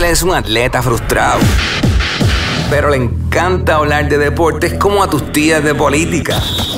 es un atleta frustrado, pero le encanta hablar de deportes como a tus tías de política.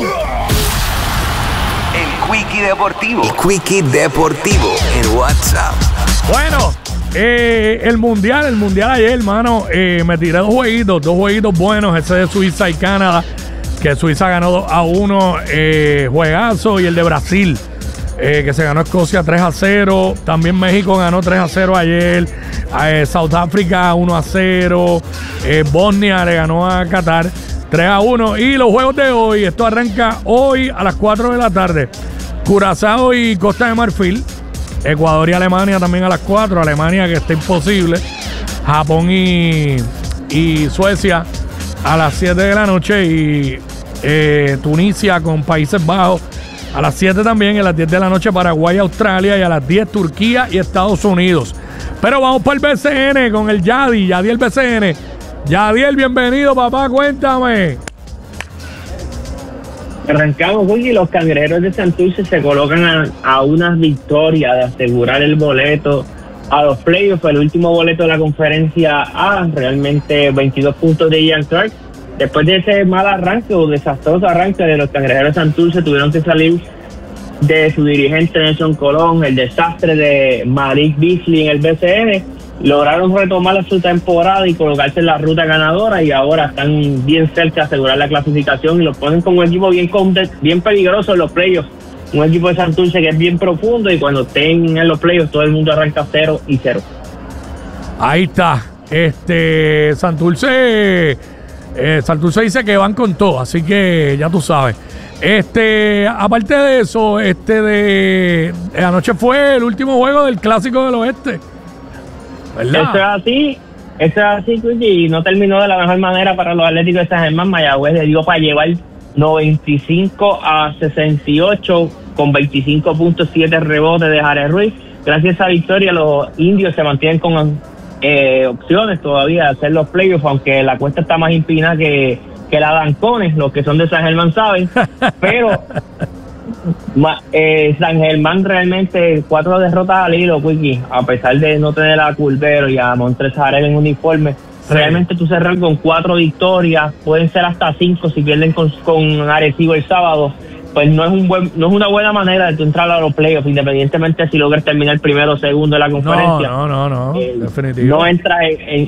El Quickie Deportivo. El Quickie Deportivo en WhatsApp. Bueno, el mundial ayer, hermano, me tiré dos jueguitos buenos, ese de Suiza y Canadá, que Suiza ganó 2-1, juegazo, y el de Brasil, que se ganó Escocia 3-0, también México ganó 3-0 ayer, South Africa 1-0, Bosnia le ganó a Qatar 3-1, y los juegos de hoy, esto arranca hoy a las 4 de la tarde, Curazao y Costa de Marfil, Ecuador y Alemania también a las 4, Alemania que está imposible, Japón y Suecia a las 7 de la noche, y Tunisia con Países Bajos a las 7 también, y a las 10 de la noche Paraguay y Australia, y a las 10 Turquía y Estados Unidos. Pero vamos para el BCN con el Yadiel BCN. Yadiel, bienvenido, papá, cuéntame. Arrancamos, y los Cangrejeros de Santurce se colocan a unas victorias de asegurar el boleto a los playoffs, el último boleto de la conferencia A, realmente 22 puntos de Ian Clark. Después de ese mal arranque o desastroso arranque de los Cangrejeros de Santurce, tuvieron que salir de su dirigente Nelson Colón, el desastre de Malik Beasley en el BCN. Lograron retomar su temporada y colocarse en la ruta ganadora, y ahora están bien cerca de asegurar la clasificación y los ponen como un equipo bien peligroso en los playoffs. Un equipo de Santurce que es bien profundo, y cuando estén en los playoffs todo el mundo arranca 0-0. Ahí está. Santurce dice que van con todo, así que ya tú sabes. Aparte de eso, anoche fue el último juego del Clásico del Oeste, ¿verdad? Eso es así, y no terminó de la mejor manera para los Atléticos de San Germán. Mayagüez le dio para llevar 95-68 con 25.7 rebotes de Jared Ruiz. Gracias a esa victoria, los indios se mantienen con opciones todavía de hacer los playoffs, aunque la cuesta está más empinada que la Dancones, los que son de San Germán saben, pero San Germán realmente 4 derrotas al hilo, Quickie, a pesar de no tener a Culbero y a Montrezarel en uniforme. Sí. Realmente tú cerrar con 4 victorias, pueden ser hasta 5 si pierden con Arecibo el sábado, pues no es una buena manera de tú entrar a los playoffs, independientemente si logras terminar primero o segundo en la conferencia. No, definitivo. No entras